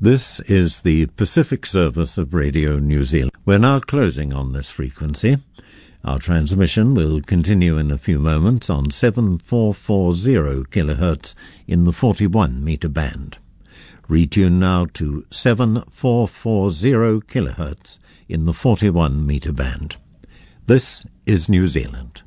This is the Pacific service of Radio New Zealand. We're now closing on this frequency. Our transmission will continue in a few moments on 7440 kHz in the 41-metre band. Retune now to 7440 kHz in the 41-metre band. This is New Zealand.